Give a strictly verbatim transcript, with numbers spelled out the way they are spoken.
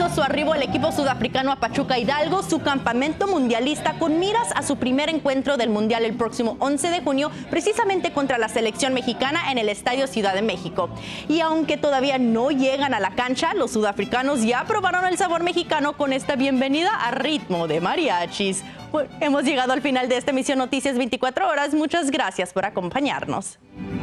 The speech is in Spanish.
dio su arribo el equipo sudafricano a Pachuca Hidalgo, su campamento mundialista, con miras a su primer encuentro del Mundial el próximo once de junio, precisamente contra la selección mexicana en el Estadio Ciudad de México. Y aunque todavía no llegan a la cancha, los sudafricanos ya probaron el sabor mexicano con esta bienvenida a ritmo de mariachis. Bueno, hemos llegado al final de esta emisión Noticias veinticuatro horas. Muchas gracias por acompañarnos.